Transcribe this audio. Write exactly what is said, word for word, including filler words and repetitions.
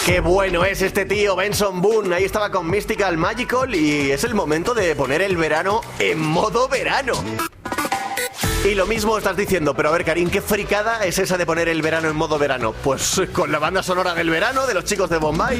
Qué bueno es este tío, Benson Boone. Ahí estaba con Mystical Magical y es el momento de poner el verano en modo verano. Y lo mismo estás diciendo, pero a ver, Karim, ¿qué fricada es esa de poner el verano en modo verano? Pues con la banda sonora del verano de los chicos de Bombay.